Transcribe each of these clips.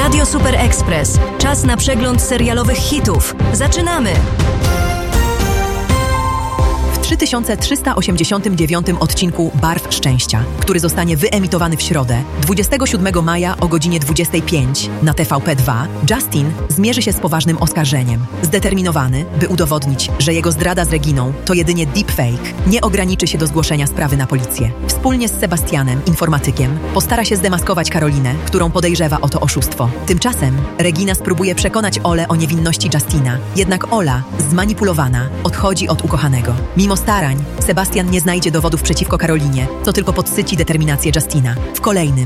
Radio Super Express. Czas na przegląd serialowych hitów. Zaczynamy! W 3389 odcinku Barw Szczęścia, który zostanie wyemitowany w środę, 27 maja o godzinie 25 na TVP2, Justin zmierzy się z poważnym oskarżeniem. Zdeterminowany, by udowodnić, że jego zdrada z Reginą to jedynie deepfake, nie ograniczy się do zgłoszenia sprawy na policję. Wspólnie z Sebastianem, informatykiem, postara się zdemaskować Karolinę, którą podejrzewa o to oszustwo. Tymczasem Regina spróbuje przekonać Olę o niewinności Justina, jednak Ola, zmanipulowana, odchodzi od ukochanego. Mimo starań, Sebastian nie znajdzie dowodów przeciwko Karolinie, co tylko podsyci determinację Justina. W kolejnym,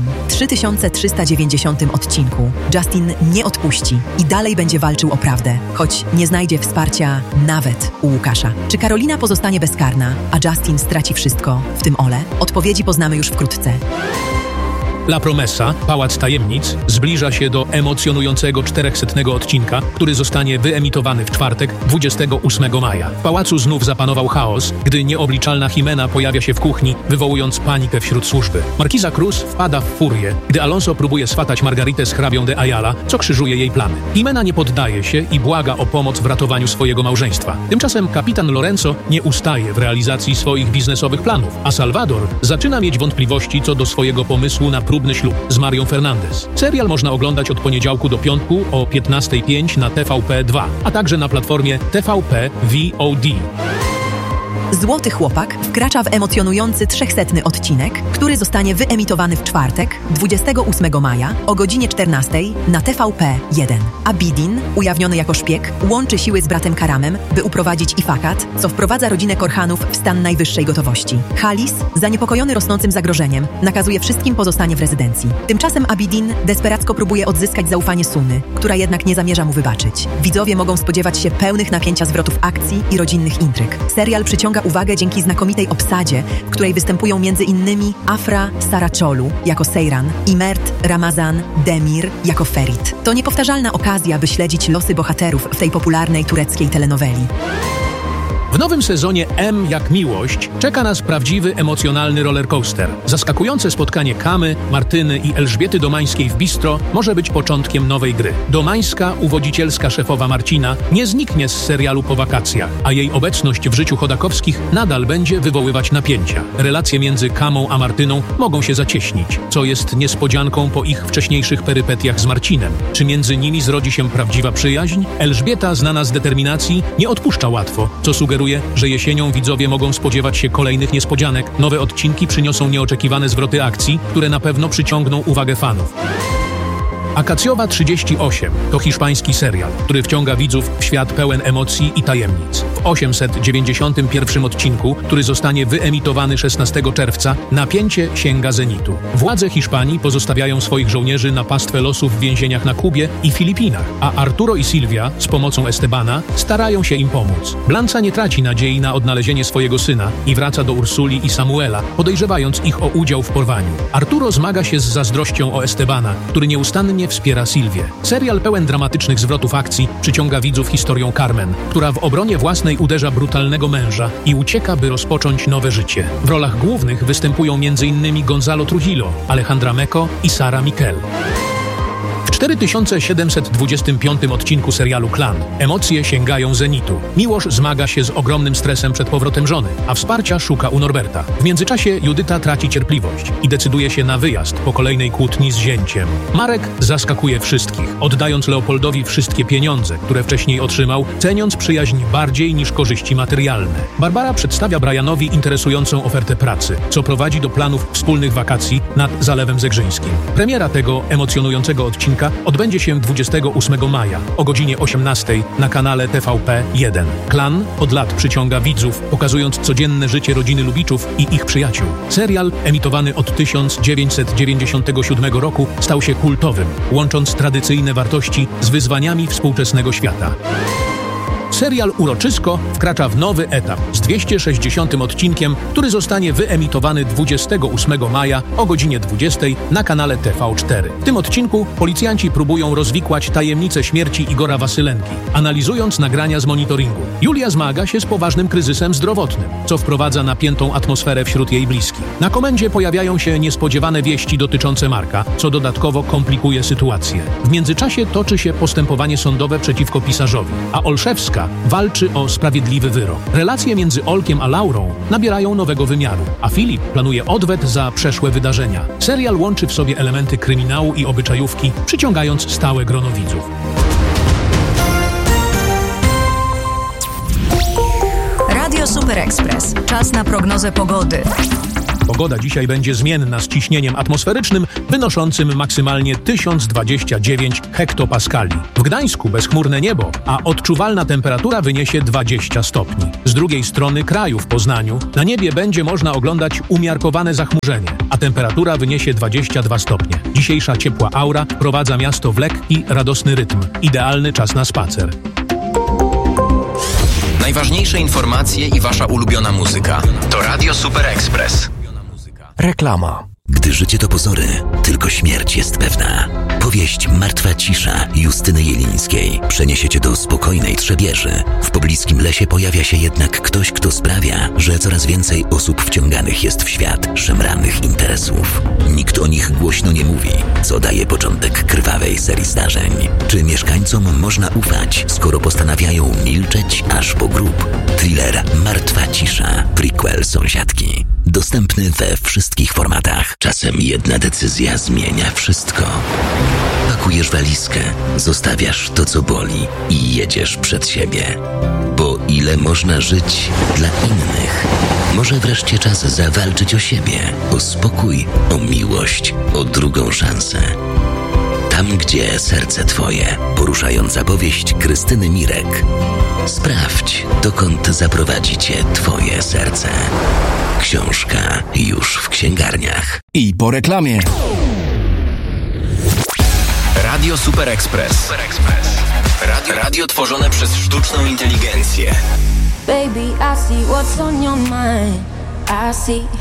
3390 odcinku, Justin nie odpuści i dalej będzie walczył o prawdę, choć nie znajdzie wsparcia nawet u Łukasza. Czy Karolina pozostanie bezkarna, a Justin straci wszystko, w tym Olę? Odpowiedzi poznamy już wkrótce. La Promesa, Pałac Tajemnic, zbliża się do emocjonującego 400 odcinka, który zostanie wyemitowany w czwartek, 28 maja. W pałacu znów zapanował chaos, gdy nieobliczalna Jimena pojawia się w kuchni, wywołując panikę wśród służby. Markiza Cruz wpada w furię, gdy Alonso próbuje swatać Margaritę z hrabią de Ayala, co krzyżuje jej plany. Jimena nie poddaje się i błaga o pomoc w ratowaniu swojego małżeństwa. Tymczasem kapitan Lorenzo nie ustaje w realizacji swoich biznesowych planów, a Salvador zaczyna mieć wątpliwości co do swojego pomysłu na próbny ślub z Marią Fernandez. Serial można oglądać od poniedziałku do piątku o 15:05 na TVP2, a także na platformie TVP VOD. Złoty Chłopak wkracza w emocjonujący 300 odcinek, który zostanie wyemitowany w czwartek, 28 maja o godzinie 14 na TVP1. Abidin, ujawniony jako szpieg, łączy siły z bratem Karamem, by uprowadzić Ifakat, co wprowadza rodzinę Korhanów w stan najwyższej gotowości. Halis, zaniepokojony rosnącym zagrożeniem, nakazuje wszystkim pozostanie w rezydencji. Tymczasem Abidin desperacko próbuje odzyskać zaufanie Sunny, która jednak nie zamierza mu wybaczyć. Widzowie mogą spodziewać się pełnych napięcia zwrotów akcji i rodzinnych intryg. Serial przyciąga uwagę dzięki znakomitej obsadzie, w której występują m.in. Afra Saraczolu jako Seyran i Mert Ramazan Demir jako Ferit. To niepowtarzalna okazja, by śledzić losy bohaterów w tej popularnej tureckiej telenoweli. W nowym sezonie M jak miłość czeka nas prawdziwy, emocjonalny rollercoaster. Zaskakujące spotkanie Kamy, Martyny i Elżbiety Domańskiej w bistro może być początkiem nowej gry. Domańska, uwodzicielska szefowa Marcina, nie zniknie z serialu po wakacjach, a jej obecność w życiu Chodakowskich nadal będzie wywoływać napięcia. Relacje między Kamą a Martyną mogą się zacieśnić, co jest niespodzianką po ich wcześniejszych perypetiach z Marcinem. Czy między nimi zrodzi się prawdziwa przyjaźń? Elżbieta, znana z determinacji, nie odpuszcza łatwo, co sugeruje, że jesienią widzowie mogą spodziewać się kolejnych niespodzianek. Nowe odcinki przyniosą nieoczekiwane zwroty akcji, które na pewno przyciągną uwagę fanów. Akacjowa 38 to hiszpański serial, który wciąga widzów w świat pełen emocji i tajemnic. W 891 odcinku, który zostanie wyemitowany 16 czerwca, napięcie sięga zenitu. Władze Hiszpanii pozostawiają swoich żołnierzy na pastwę losów w więzieniach na Kubie i Filipinach, a Arturo i Silvia z pomocą Estebana starają się im pomóc. Blanca nie traci nadziei na odnalezienie swojego syna i wraca do Ursuli i Samuela, podejrzewając ich o udział w porwaniu. Arturo zmaga się z zazdrością o Estebana, który nieustannie wspiera Silvię. Serial pełen dramatycznych zwrotów akcji przyciąga widzów historią Carmen, która w obronie własnej uderza brutalnego męża i ucieka, by rozpocząć nowe życie. W rolach głównych występują m.in. Gonzalo Trujillo, Alejandra Mecco i Sara Miquel. W 4725 odcinku serialu Klan emocje sięgają zenitu. Miłosz zmaga się z ogromnym stresem przed powrotem żony, a wsparcia szuka u Norberta. W międzyczasie Judyta traci cierpliwość i decyduje się na wyjazd po kolejnej kłótni z zięciem. Marek zaskakuje wszystkich, oddając Leopoldowi wszystkie pieniądze, które wcześniej otrzymał, ceniąc przyjaźń bardziej niż korzyści materialne. Barbara przedstawia Brianowi interesującą ofertę pracy, co prowadzi do planów wspólnych wakacji nad Zalewem Zegrzyńskim. Premiera tego emocjonującego odcinka odbędzie się 28 maja o godzinie 18 na kanale TVP1. Klan od lat przyciąga widzów, pokazując codzienne życie rodziny Lubiczów i ich przyjaciół. Serial, emitowany od 1997 roku, stał się kultowym, łącząc tradycyjne wartości z wyzwaniami współczesnego świata. serial uroczysko wkracza w nowy etap z 260 odcinkiem, który zostanie wyemitowany 28 maja o godzinie 20 na kanale TV4. W tym odcinku policjanci próbują rozwikłać tajemnicę śmierci Igora Wasylenki, analizując nagrania z monitoringu. Julia zmaga się z poważnym kryzysem zdrowotnym, co wprowadza napiętą atmosferę wśród jej bliskich. Na komendzie pojawiają się niespodziewane wieści dotyczące Marka, co dodatkowo komplikuje sytuację. W międzyczasie toczy się postępowanie sądowe przeciwko pisarzowi, a Olszewska walczy o sprawiedliwy wyrok. Relacje między Olkiem a Laurą nabierają nowego wymiaru, a Filip planuje odwet za przeszłe wydarzenia. Serial łączy w sobie elementy kryminału i obyczajówki, przyciągając stałe grono widzów. Radio Super Express. Czas na prognozę pogody. Pogoda dzisiaj będzie zmienna z ciśnieniem atmosferycznym wynoszącym maksymalnie 1029 hektopaskali. W Gdańsku bezchmurne niebo, a odczuwalna temperatura wyniesie 20 stopni. Z drugiej strony kraju, w Poznaniu, na niebie będzie można oglądać umiarkowane zachmurzenie, a temperatura wyniesie 22 stopnie. Dzisiejsza ciepła aura wprowadza miasto w lekki, radosny rytm. Idealny czas na spacer. Najważniejsze informacje i wasza ulubiona muzyka. To Radio Super Express. Reklama. Gdy życie to pozory, tylko śmierć jest pewna. Powieść Martwa cisza Justyny Jelińskiej przeniesie cię do spokojnej Trzebieży. W pobliskim lesie pojawia się jednak ktoś, kto sprawia, że coraz więcej osób wciąganych jest w świat szemranych interesów. Nikt o nich głośno nie mówi, co daje początek krwawej serii zdarzeń. Czy mieszkańcom można ufać, skoro postanawiają milczeć aż po grób? Thriller Martwa cisza, prequel Sąsiadki. Dostępny we wszystkich formatach. Czasem jedna decyzja zmienia wszystko. Pakujesz walizkę, zostawiasz to, co boli i jedziesz przed siebie. Bo ile można żyć dla innych? Może wreszcie czas zawalczyć o siebie, o spokój, o miłość, o drugą szansę. Tam, gdzie serce twoje. Poruszająca powieść Krystyny Mirek. Sprawdź, dokąd zaprowadzi cię twoje serce. Książka już w księgarniach. I po reklamie. Radio Super Express. Radio tworzone przez sztuczną inteligencję. Baby, I see what's on your mind. I see